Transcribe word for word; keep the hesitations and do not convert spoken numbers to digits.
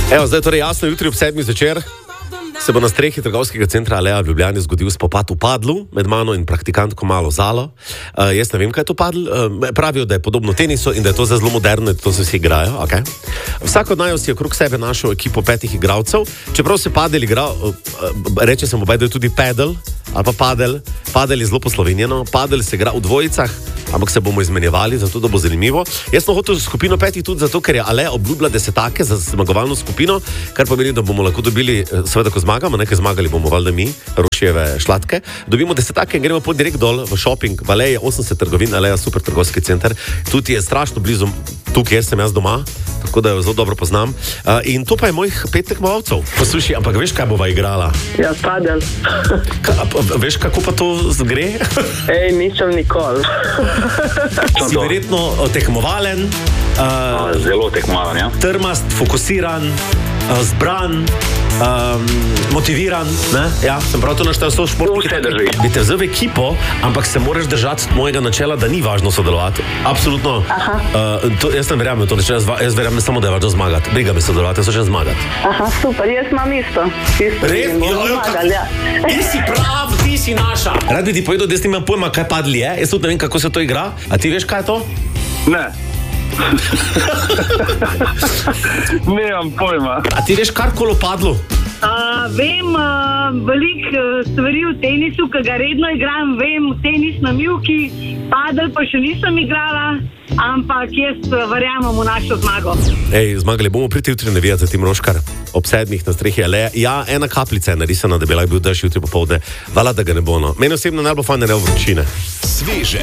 Evo, zdaj torej jasno, jutri ob sedmih zvečer se bo na strehi trgovskega centra Alea v Ljubljani zgodil spopad v padlu med mano in praktikantko Malo Zalo. Uh, jaz ne vem, kaj je to padl. Uh, pravijo, da je podobno tenisu in da je to zdaj zelo moderno, da to se vsi igrajo. Okay? Vsak od naju si je okrog sebe našel ekipo petih igralcev. Čeprav se padel igra, uh, uh, reče se mu, da je tudi pedal ali pa padel. Padel je zelo poslovenjeno. Padel se igra v dvojicah, ampak se bomo izmenjevali, zato da bo zanimivo. Jaz sem hotel skupino petih tudi zato, ker je Alea obljubila desetake za zmagovalno skupino, kar pomeni, da bomo lahko dobili, seveda, ko zmagamo, nekaj zmagali bomo valjda mi, Rošijeve šlatke. Dobimo desetake in gremo pod direkt dol v shopping. V Aleji je osemdeset trgovin, Alea super trgovski center. Tudi je strašno blizu tukaj, kjer sem jaz doma, tako da jo zelo dobro poznam. Uh, in to pa je mojih pet tekmovalcev. Poslušaj, ampak veš, kaj bova igrala? Ja, padel. Ka, veš, kako pa to gre? Ej, nisem nikoli. Si verjetno tekmovalen, uh, zelo tekmovalen, ja. Trmast, fokusiran, uh, zbran, um, motiviran, ne? Ja, sem prav to naštel, so športniki. Vse drži. Bi te vzel v ekipo, ampak se moraš držati mojega načela, da ni važno sodelovati. Absolutno. Uh, to, jaz ne verjamem to načela, jaz verjamem samo, da je važno zmagati. Briga me sodelovati, jaz hočem zmagati. Aha, super, jaz imam isto. isto Res? Zmagali, ja. Ti si prav, ti si naša. Rad bi ti povedal, da jaz nimam pojma, kaj padli je. Jaz tudi ne vem, kako se to igra. A ti veš, kaj je to? Ne. Nemam pojma. A ti veš karkoli o padlu? Uh, vem uh, veliko uh, stvari v tenisu, ki ga redno igram, vem tenis na mivki, padel pa še nisem igrala, ampak jaz uh, verjamem v našo zmago. Ej, zmagali bomo, priti jutri navijati za Tim Roškar ob sedmih na strehi Aleja. Ja, ena kapljica je narisana, da bi lahko bil dež jutri popoldne. Vala, da ga ne bo, no. Meni osebno najbolj fajn je vročine. Sveže